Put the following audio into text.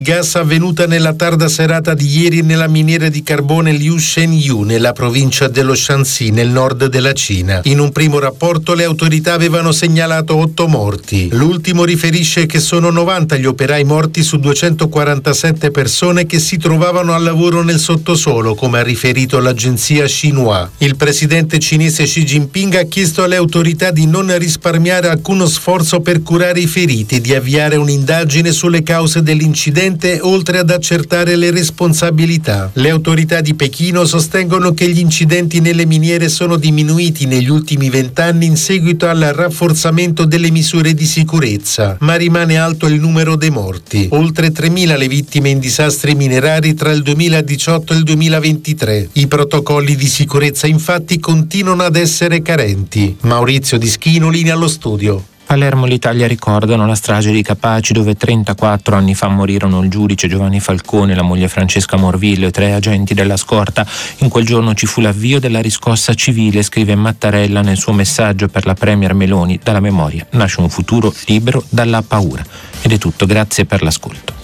Gas avvenuta nella tarda serata di ieri nella miniera di carbone Liu Shenyu, nella provincia dello Shanxi, nel nord della Cina. In un primo rapporto le autorità avevano segnalato 8 morti. L'ultimo riferisce che sono 90 gli operai morti su 247 persone che si trovavano al lavoro nel sottosuolo, come ha riferito l'agenzia Xinhua. Il presidente cinese Xi Jinping ha chiesto alle autorità di non risparmiare alcuno sforzo per curare i feriti e di avviare un'indagine sulle cause dell'incidente, oltre ad accertare le responsabilità. Le autorità di Pechino sostengono che gli incidenti nelle miniere sono diminuiti negli ultimi 20 anni in seguito al rafforzamento delle misure di sicurezza, ma rimane alto il numero dei morti. Oltre 3.000 le vittime in disastri minerari tra il 2018 e il 2023. I protocolli di sicurezza infatti continuano ad essere carenti. Maurizio Dischinoli allo studio. Palermo l'Italia ricordano la strage di Capaci, dove 34 anni fa morirono il giudice Giovanni Falcone, la moglie Francesca Morvillo e 3 agenti della scorta. In quel giorno ci fu l'avvio della riscossa civile, scrive Mattarella nel suo messaggio per la Premier Meloni. Dalla memoria nasce un futuro libero dalla paura. Ed è tutto, grazie per l'ascolto.